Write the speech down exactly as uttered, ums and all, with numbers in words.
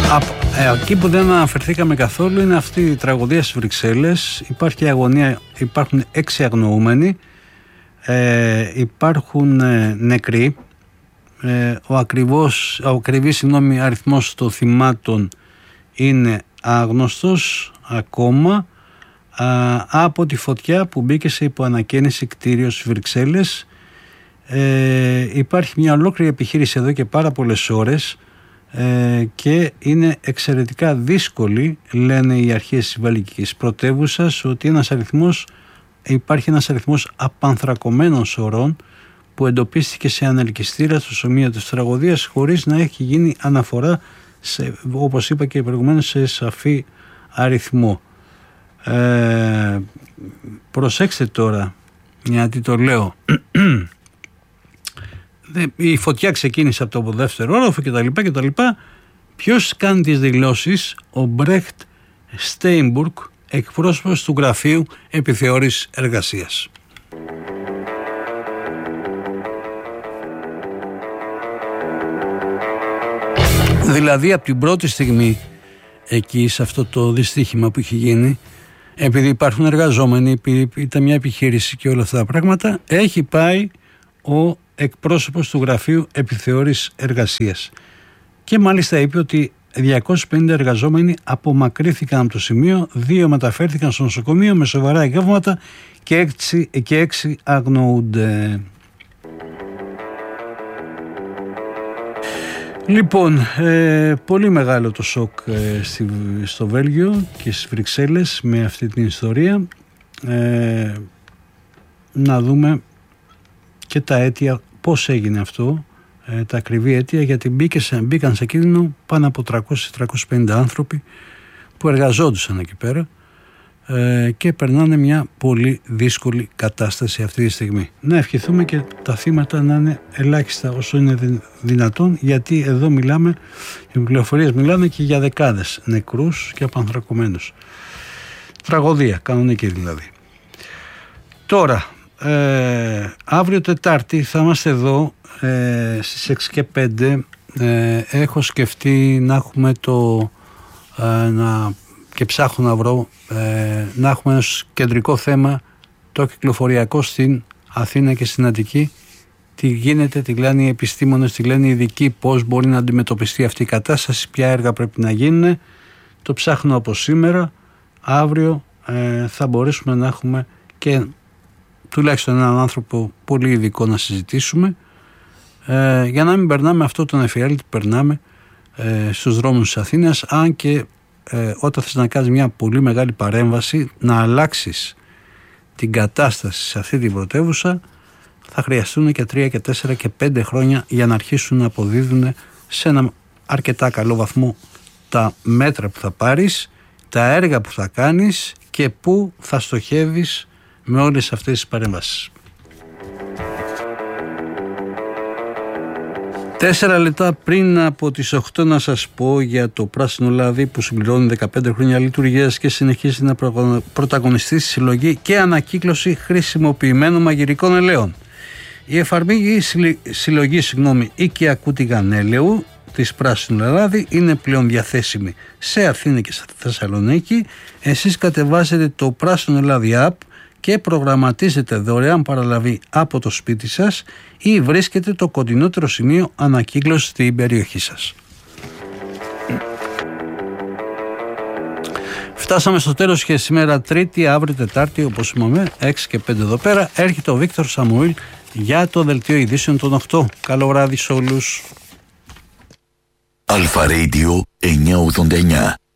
Εκεί που δεν αναφερθήκαμε καθόλου είναι αυτή η τραγωδία στις Βρυξέλλες. Υπάρχει αγωνία, υπάρχουν έξι αγνοούμενοι, ε, υπάρχουν ε, νεκροί. Ε, ο, ακριβώς, ο ακριβής συγγνώμη, αριθμός των θυμάτων είναι άγνωστος ακόμα α, από τη φωτιά που μπήκε σε υποανακαίνιση κτίριο στις Βρυξέλλες. Ε, υπάρχει μια ολόκληρη επιχείρηση εδώ και πάρα πολλές ώρες ε, και είναι εξαιρετικά δύσκολη, λένε οι αρχές της βαλικής πρωτεύουσας, ότι ένας αριθμός, υπάρχει ένας αριθμός απανθρακωμένων σωρών που εντοπίστηκε σε ανελκυστήρα στο σημείο της τραγωδίας χωρίς να έχει γίνει αναφορά σε, όπως είπα και προηγουμένως, σε σαφή αριθμό. Ε, προσέξτε τώρα, γιατί το λέω. Η φωτιά ξεκίνησε από το δεύτερο όροφο και τα λοιπά και τα λοιπά. Ποιος κάνει τις δηλώσεις? Ο Μπρέχτ Στέινμπουργκ, εκπρόσωπος του Γραφείου Επιθεώρησης Εργασίας. Δηλαδή από την πρώτη στιγμή εκεί σε αυτό το δυστύχημα που είχε γίνει, επειδή υπάρχουν εργαζόμενοι, επειδή ήταν μια επιχείρηση και όλα αυτά τα πράγματα, έχει πάει ο εκπρόσωπος του Γραφείου Επιθεώρησης Εργασίας και μάλιστα είπε ότι διακόσιοι πενήντα εργαζόμενοι απομακρύθηκαν από το σημείο, δύο μεταφέρθηκαν στο νοσοκομείο με σοβαρά εγκάβματα και έξι, και έξι αγνοούνται. Λοιπόν, ε, πολύ μεγάλο το σοκ ε, στη, στο Βέλγιο και στις Βρυξέλλες με αυτή την ιστορία. Ε, να δούμε και τα αίτια, πώς έγινε αυτό, ε, τα ακριβή αίτια, γιατί μπήκε σε, μπήκαν σε κίνδυνο πάνω από τριακόσιοι με τριακόσιοι πενήντα άνθρωποι που εργαζόντουσαν εκεί πέρα ε, και περνάνε μια πολύ δύσκολη κατάσταση αυτή τη στιγμή. Να ευχηθούμε και τα θύματα να είναι ελάχιστα όσο είναι δυνατόν, γιατί εδώ μιλάμε, οι πληροφορίες μιλάνε και για δεκάδες νεκρούς και απανθρακωμένους. Τραγωδία, κανονική δηλαδή. Τώρα, ε, αύριο Τετάρτη θα είμαστε εδώ ε, στις έξι και πέντε. Ε, έχω σκεφτεί να έχουμε το ε, να, και ψάχνω να βρω ε, να έχουμε ένα κεντρικό θέμα, το κυκλοφοριακό στην Αθήνα και στην Αττική. Τι γίνεται, τι λένε οι επιστήμονες, τι λένε οι ειδικοί, πώς μπορεί να αντιμετωπιστεί αυτή η κατάσταση, ποια έργα πρέπει να γίνουν. Το ψάχνω από σήμερα. Αύριο ε, θα μπορέσουμε να έχουμε και τουλάχιστον έναν άνθρωπο πολύ ειδικό να συζητήσουμε, ε, για να μην περνάμε αυτό τον εφιάλτη που περνάμε ε, στους δρόμους της Αθήνας, αν και ε, όταν θες να κάνεις μια πολύ μεγάλη παρέμβαση, να αλλάξεις την κατάσταση σε αυτή την πρωτεύουσα, θα χρειαστούν και τρία και τέσσερα και πέντε χρόνια για να αρχίσουν να αποδίδουν σε ένα αρκετά καλό βαθμό τα μέτρα που θα πάρεις, τα έργα που θα κάνεις και πού θα στοχεύεις με όλες αυτές τις παρέμβασεις. Τέσσερα λεπτά πριν από τις οκτώ να σας πω για το πράσινο λάδι που συμπληρώνει δεκαπέντε χρόνια λειτουργίας και συνεχίζει να πρωταγωνιστεί στη συλλογή και ανακύκλωση χρησιμοποιημένων μαγειρικών ελαίων. Η εφαρμογή συλλογή συγγνώμη, οικιακού τηγανέλαιου της πράσινου λάδι είναι πλέον διαθέσιμη σε Αθήνα και στη Θεσσαλονίκη. Εσείς κατεβάζετε το πράσινο λάδι app και προγραμματίζετε δωρεάν παραλαβή από το σπίτι σας ή βρίσκετε το κοντινότερο σημείο ανακύκλωσης στην περιοχή σας. Φτάσαμε στο τέλος και σήμερα Τρίτη, αύριο Τετάρτη, όπως είπαμε, έξι και πέντε εδώ πέρα, έρχεται ο Βίκτορ Σαμουήλ για το δελτίο ειδήσεων των οκτώ. Καλό βράδυ σε όλους. Αλφα Radio εννιακόσια ογδόντα εννιά.